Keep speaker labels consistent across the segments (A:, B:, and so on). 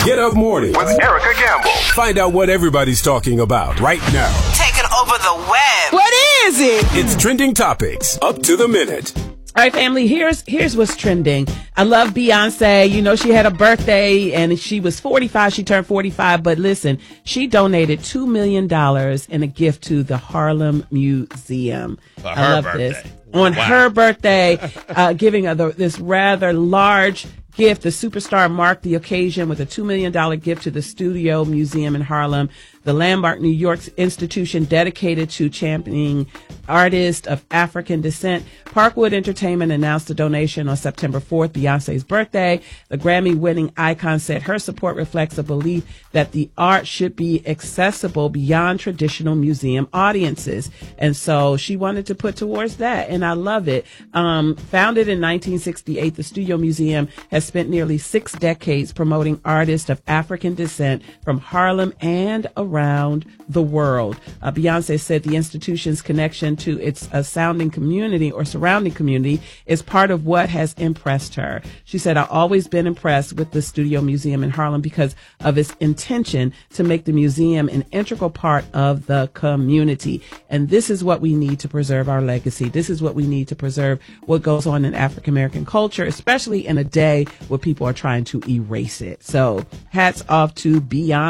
A: Get Up Morning
B: with Erica Gamble.
A: Find out what everybody's talking about right now.
C: Taking over the web.
D: What is it?
A: It's Trending Topics, up to the minute.
D: All right, family, here's what's trending. I love Beyonce. You know, she had a birthday and she was 45. She turned 45. But listen, she donated $2 million in a gift to the Harlem Museum. I love this. On her birthday, giving this rather large gift. The superstar marked the occasion with a $2 million gift to the Studio Museum in Harlem, the landmark New York institution dedicated to championing artists of African descent. Parkwood Entertainment announced the donation on September 4th, Beyonce's birthday. The Grammy-winning icon said her support reflects a belief that the art should be accessible beyond traditional museum audiences. And so she wanted to put towards that, and I love it. Founded in 1968, the Studio Museum has spent nearly 6 decades promoting artists of African descent from Harlem and around the world. Beyonce said the institution's connection to its surrounding community is part of what has impressed her. She said, I've always been impressed with the Studio Museum in Harlem because of its intention to make the museum an integral part of the community. And this is what we need to preserve our legacy. This is what we need to preserve what goes on in African American culture, especially in a day where people are trying to erase it. So hats off to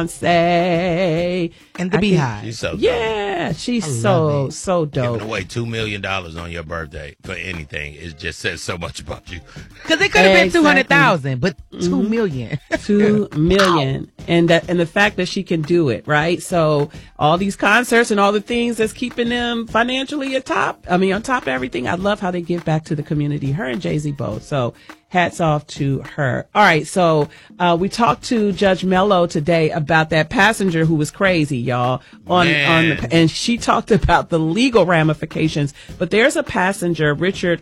D: Beyonce.
E: And the Beehive.
F: She's so dope.
D: Yeah, she's so dope.
F: Giving away $2 million on your birthday for anything, it just says so much about you.
E: Because it could have been 200,000, but $2 million.
D: $2 million. And the fact that she can do it, right? So all these concerts and all the things that's keeping them financially on top of everything. I love how they give back to the community, her and Jay-Z both. So hats off to her. All right. So, we talked to Judge Mello today about that passenger who was crazy, y'all, and she talked about the legal ramifications. But there's a passenger, Richard,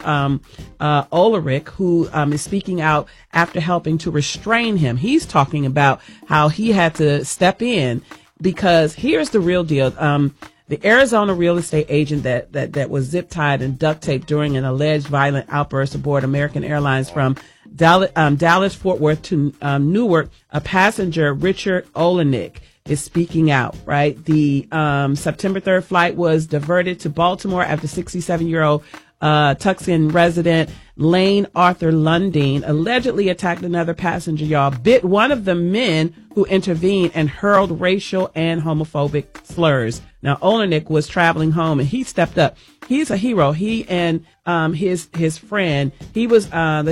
D: Ulrich, who, is speaking out after helping to restrain him. He's talking about how he had to step in because here's the real deal. The Arizona real estate agent that was zip tied and duct taped during an alleged violent outburst aboard American Airlines from Dallas Fort Worth to Newark, a passenger, Richard Olenek, is speaking out, right? The September 3rd flight was diverted to Baltimore after 67-year-old Tucson resident Lane Arthur Lundeen allegedly attacked another passenger, y'all, bit one of the men who intervened and hurled racial and homophobic slurs. Now, Olenek was traveling home and he stepped up. He's a hero. He and his friend, he was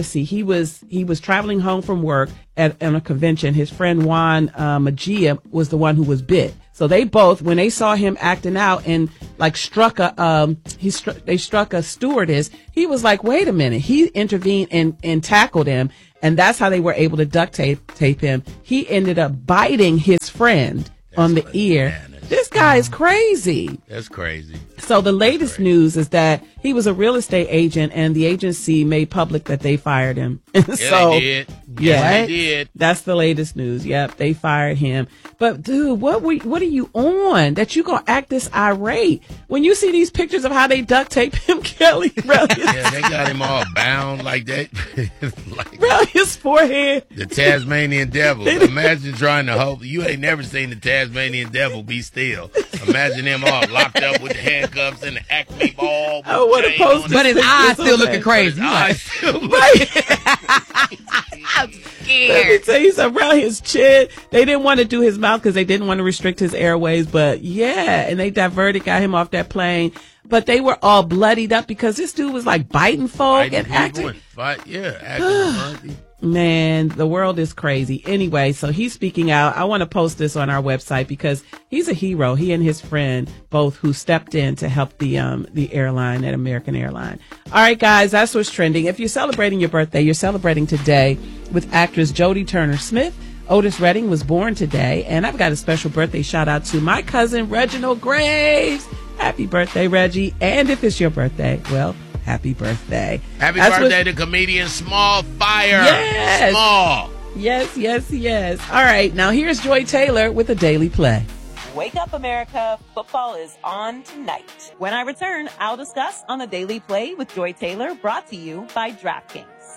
D: traveling home from work at a convention. His friend Juan Magia was the one who was bit. So they both, when they saw him acting out and like struck a stewardess, he was like, wait a minute. He intervened and tackled him. And that's how they were able to duct tape him. He ended up biting his friend on the ear. This guy is crazy.
F: That's crazy.
D: So the latest news is that he was a real estate agent and the agency made public that they fired him.
F: They did. They did.
D: That's the latest news. Yep, they fired him. But dude, what are you on that you gonna act this irate when you see these pictures of how they duct tape him, Kelly?
F: Yeah, they got him all bound like that.
D: Around his forehead.
F: The Tasmanian devil. Imagine trying to hold. You ain't never seen the Tasmanian devil be still. Imagine him all locked up with the handcuffs and the Acme ball.
D: Oh, what a post!
E: But his eyes still looking crazy.
F: I'm scared.
D: Let me tell you something, around his chin. They didn't want to do his mouth because they didn't want to restrict his airways. But yeah, and they got him off that plane. But they were all bloodied up because this dude was like biting folk and acting.
F: Acting.
D: Man, the world is crazy. Anyway, so he's speaking out. I want to post this on our website because he's a hero. He and his friend both who stepped in to help the airline at American Airlines. All right, guys, that's what's trending. If you're celebrating your birthday, you're celebrating today with actress Jodie Turner-Smith. Otis Redding was born today, and I've got a special birthday shout out to my cousin Reginald Graves. Happy birthday, Reggie. And if it's your birthday, well, happy birthday.
F: Happy birthday to comedian Small Fire.
D: Yes.
F: Small.
D: Yes. All right. Now here's Joy Taylor with a Daily Play.
G: Wake up, America. Football is on tonight. When I return, I'll discuss on a Daily Play with Joy Taylor, brought to you by DraftKings.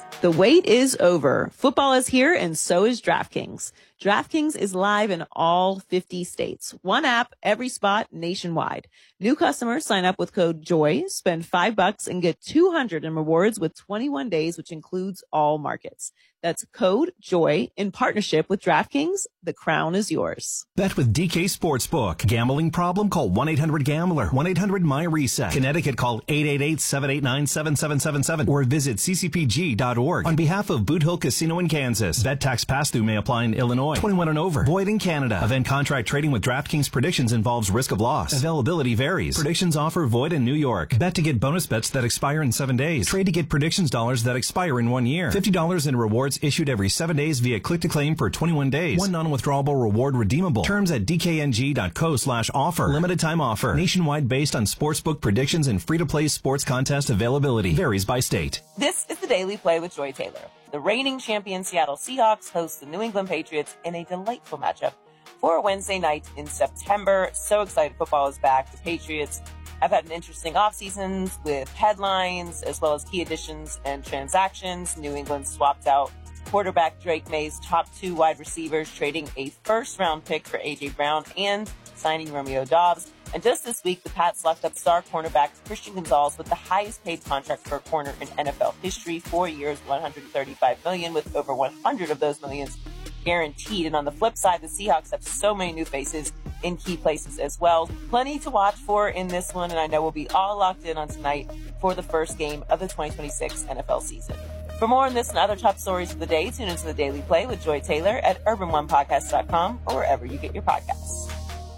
G: The wait is over. Football is here, and so is DraftKings. DraftKings is live in all 50 states. One app, every spot, nationwide. New customers sign up with code JOY, spend $5 and get $200 in rewards with 21 days, which includes all markets. That's code JOY in partnership with DraftKings. The crown is yours.
B: Bet with DK Sportsbook. Gambling problem? Call 1-800-GAMBLER. 1-800-MY-RESET. Connecticut, call 888-789-7777 or visit ccpg.org. On behalf of Boot Hill Casino in Kansas, bet tax pass-through may apply in Illinois. 21 and over. Void in Canada. Event contract trading with DraftKings predictions involves risk of loss. Availability varies. Predictions offer void in New York. Bet to get bonus bets that expire in 7 days. Trade to get predictions dollars that expire in 1 year. $50 in rewards issued every 7 days via click-to-claim for 21 days. One non-withdrawable reward redeemable. Terms at dkng.co/offer. Limited time offer. Nationwide based on sportsbook predictions and free-to-play sports contest availability. Varies by state.
G: This is the Daily Play with Joy Taylor. The reigning champion Seattle Seahawks host the New England Patriots in a delightful matchup for a Wednesday night in September. So excited football is back. The Patriots have had an interesting offseason with headlines as well as key additions and transactions. New England swapped out quarterback Drake May's top 2 wide receivers, trading a first-round pick for A.J. Brown and signing Romeo Doubs. And just this week, the Pats locked up star cornerback Christian Gonzalez with the highest-paid contract for a corner in NFL history, 4 years, $135 million, with over 100 of those millions guaranteed. And on the flip side, the Seahawks have so many new faces in key places as well. Plenty to watch for in this one, and I know we'll be all locked in on tonight for the first game of the 2026 NFL season. For more on this and other top stories of the day, tune into the Daily Play with Joy Taylor at urbanonepodcast.com or wherever you get your podcasts.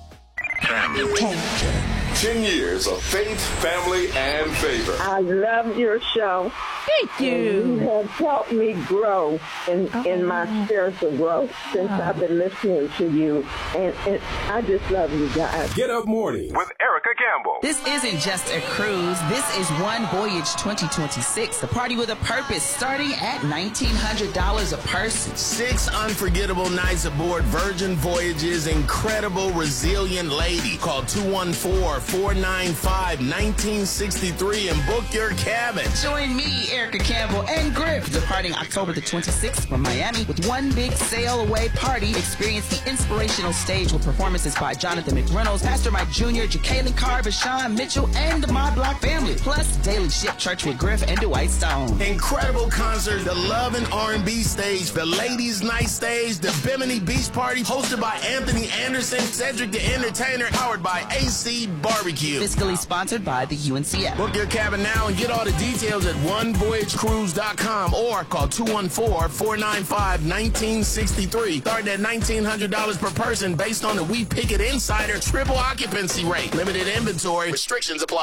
A: 10 years of faith, family, and favor.
H: I love your show.
E: Thank you.
H: You have helped me grow in my spiritual growth since I've been listening to you. And I just love you guys.
A: Get Up Morning with Erica Campbell.
C: This isn't just a cruise. This is One Voyage 2026, the party with a purpose, starting at $1,900 a person.
F: 6 unforgettable nights aboard Virgin Voyage's incredible, resilient lady. Call 214-495-1963 and book your cabin.
C: Join me, Erica Campbell, and Griff, departing October the 26th from Miami with one big sail away party. Experience the inspirational stage with performances by Jonathan McReynolds, Pastor Mike Jr., Jacqueline Carr, Bashan Mitchell, and the My Block family. Plus, Daily Ship Church with Griff and Dwight Stone.
F: Incredible concert, the Love and R&B stage, the Ladies Night stage, the Bimini Beach Party, hosted by Anthony Anderson, Cedric the Entertainer, powered by AC Barbecue.
C: Fiscally sponsored by the UNCF.
F: Book your cabin now and get all the details at onevoyagecruise.com or call 214-495-1963. Starting at $1,900 per person based on the We Pick It Insider triple occupancy rate. Limited inventory. Restrictions apply.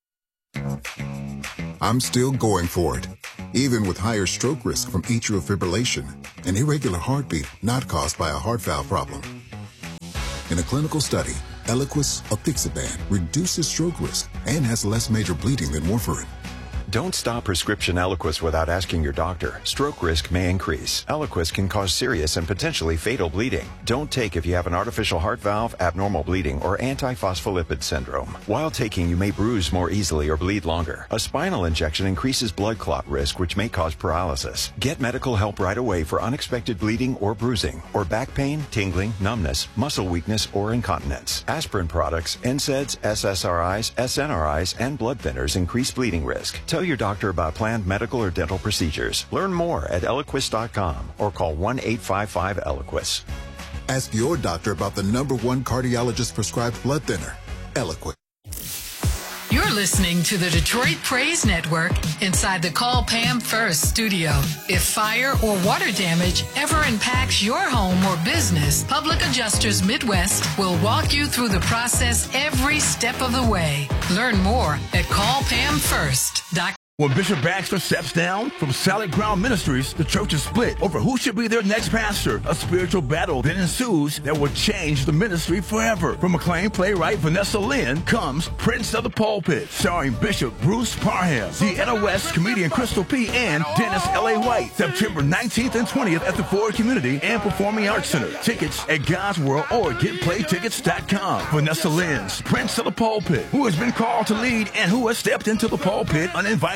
I: I'm still going for it, even with higher stroke risk from atrial fibrillation, an irregular heartbeat not caused by a heart valve problem. In a clinical study, Eliquis apixaban reduces stroke risk and has less major bleeding than warfarin.
J: Don't stop prescription Eliquis without asking your doctor. Stroke risk may increase. Eliquis can cause serious and potentially fatal bleeding. Don't take if you have an artificial heart valve, abnormal bleeding, or antiphospholipid syndrome. While taking, you may bruise more easily or bleed longer. A spinal injection increases blood clot risk, which may cause paralysis. Get medical help right away for unexpected bleeding or bruising, or back pain, tingling, numbness, muscle weakness, or incontinence. Aspirin products, NSAIDs, SSRIs, SNRIs, and blood thinners increase bleeding risk. Tell your doctor about planned medical or dental procedures. Learn more at Eliquis.com or call 1-855-ELIQUIS.
I: Ask your doctor about the #1 cardiologist prescribed blood thinner, Eliquis.
K: You're listening to the Detroit Praise Network inside the Call Pam First studio. If fire or water damage ever impacts your home or business, Public Adjusters Midwest will walk you through the process every step of the way. Learn more at callpamfirst.com.
L: When Bishop Baxter steps down from Solid Ground Ministries, the church is split over who should be their next pastor. A spiritual battle then ensues that will change the ministry forever. From acclaimed playwright Vanessa Lynn comes Prince of the Pulpit, starring Bishop Bruce Parham, Deanna West, comedian Crystal P., and Dennis L.A. White. September 19th and 20th at the Ford Community and Performing Arts Center. Tickets at God's World or GetPlayTickets.com. Vanessa Lynn's Prince of the Pulpit, who has been called to lead and who has stepped into the pulpit uninvited.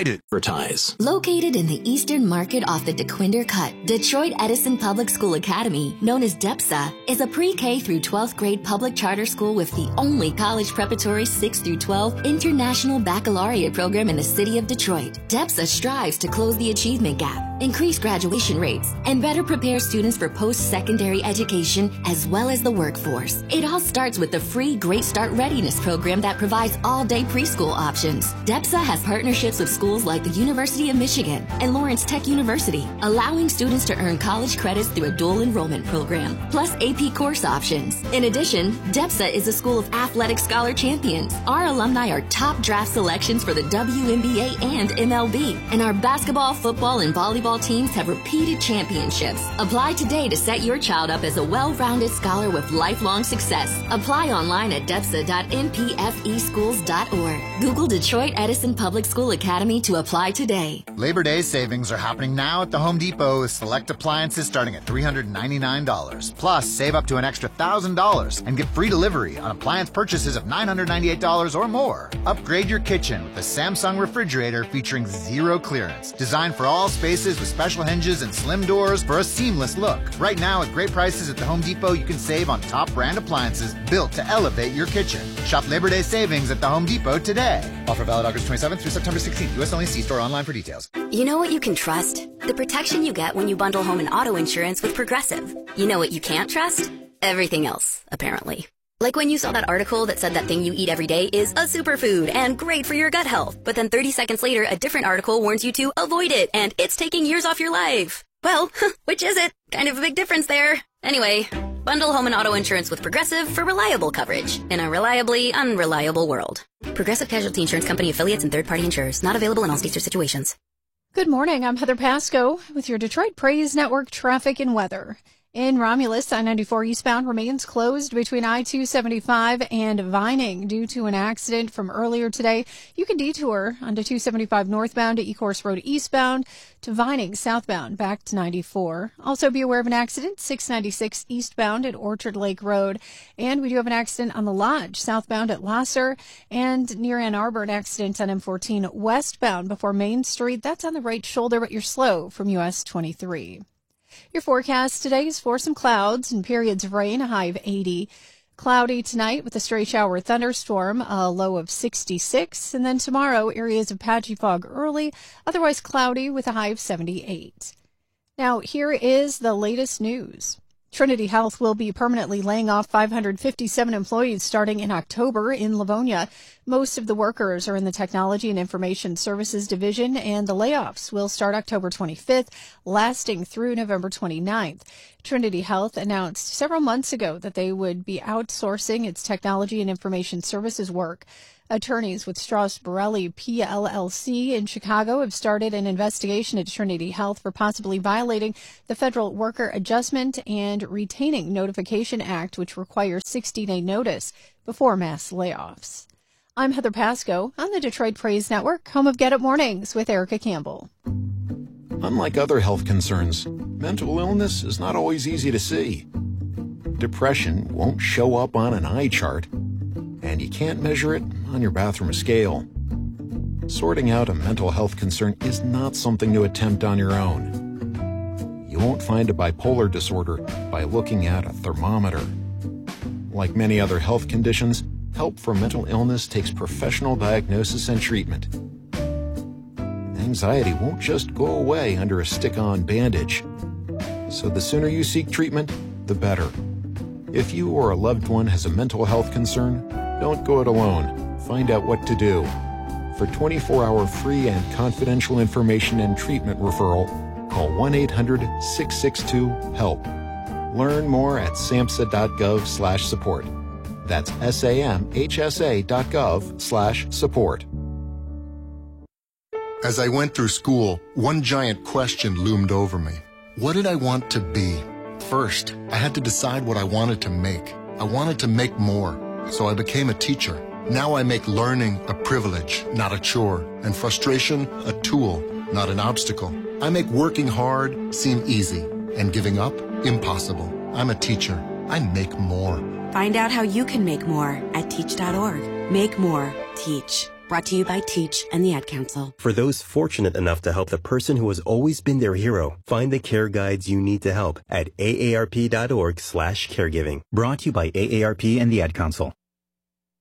L: it.
M: Advertise.
N: Located in the Eastern Market off the DeQuinder Cut, Detroit Edison Public School Academy, known as DEPSA, is a pre-K through 12th grade public charter school with the only college preparatory 6 through 12 international baccalaureate program in the city of Detroit. DEPSA strives to close the achievement gap, increase graduation rates, and better prepare students for post-secondary education as well as the workforce. It all starts with the free Great Start Readiness program that provides all-day preschool options. DEPSA has partnerships with schools like the University of Michigan and Lawrence Tech University, allowing students to earn college credits through a dual enrollment program, plus AP course options. In addition, DEPSA is a school of athletic scholar champions. Our alumni are top draft selections for the WNBA and MLB, and our basketball, football, and volleyball teams have repeated championships. Apply today to set your child up as a well-rounded scholar with lifelong success. Apply online at depsa.npfeschools.org. Google Detroit Edison Public School Academy to apply today.
O: Labor Day savings are happening now at the Home Depot with select appliances starting at $399. Plus, save up to an extra $1,000 and get free delivery on appliance purchases of $998 or more. Upgrade your kitchen with the Samsung refrigerator featuring zero clearance, designed for all spaces with special hinges and slim doors for a seamless look. Right now, at great prices at the Home Depot, you can save on top brand appliances built to elevate your kitchen. Shop Labor Day savings at the Home Depot today. Offer valid August 27th through September 16th. U.S. only. See store online for details.
P: You know what you can trust? The protection you get when you bundle home and auto insurance with Progressive. You know what you can't trust? Everything else, apparently. Like when you saw that article that said that thing you eat every day is a superfood and great for your gut health. But then 30 seconds later, a different article warns you to avoid it and it's taking years off your life. Well, which is it? Kind of a big difference there. Anyway, bundle home and auto insurance with Progressive for reliable coverage in a reliably unreliable world. Progressive Casualty Insurance Company affiliates and third-party insurers. Not available in all states or situations.
Q: Good morning. I'm Heather Pasco with your Detroit Praise Network traffic and weather. In Romulus, I-94 eastbound remains closed between I-275 and Vining due to an accident from earlier today. You can detour onto 275 northbound to Ecorse Road eastbound to Vining southbound back to 94. Also be aware of an accident, 696 eastbound at Orchard Lake Road. And we do have an accident on the Lodge southbound at Lasser, and near Ann Arbor, an accident on M14 westbound before Main Street. That's on the right shoulder, but you're slow from US 23. Your forecast today is for some clouds and periods of rain, a high of 80. Cloudy tonight with a stray shower thunderstorm, a low of 66. And then tomorrow, areas of patchy fog early, otherwise cloudy with a high of 78. Now, here is the latest news. Trinity Health will be permanently laying off 557 employees starting in October in Livonia. Most of the workers are in the Technology and Information Services Division, and the layoffs will start October 25th, lasting through November 29th. Trinity Health announced several months ago that they would be outsourcing its Technology and Information Services work. Attorneys with Strauss Borelli PLLC in Chicago have started an investigation at Trinity Health for possibly violating the Federal Worker Adjustment and Retaining Notification Act, which requires 60-day notice before mass layoffs. I'm Heather Pasco on the Detroit Praise Network, home of Get Up Mornings with Erica Campbell.
M: Unlike other health concerns, mental illness is not always easy to see. Depression won't show up on an eye chart, and you can't measure it on your bathroom scale. Sorting out a mental health concern is not something to attempt on your own. You won't find a bipolar disorder by looking at a thermometer. Like many other health conditions, help for mental illness takes professional diagnosis and treatment. Anxiety won't just go away under a stick-on bandage. So the sooner you seek treatment, the better. If you or a loved one has a mental health concern, don't go it alone. Find out what to do. For 24-hour free and confidential information and treatment referral, call 1-800-662-HELP. Learn more at samhsa.gov/support. That's samhsa.gov/support.
R: As I went through school, one giant question loomed over me. What did I want to be? First, I had to decide what I wanted to make. I wanted to make more. So I became a teacher. Now I make learning a privilege, not a chore, and frustration a tool, not an obstacle. I make working hard seem easy, and giving up impossible. I'm a teacher. I make more.
S: Find out how you can make more at teach.org. Make more. Teach. Brought to you by Teach and the Ad Council.
T: For those fortunate enough to help the person who has always been their hero, find the care guides you need to help at aarp.org/caregiving. Brought to you by AARP and the Ad Council.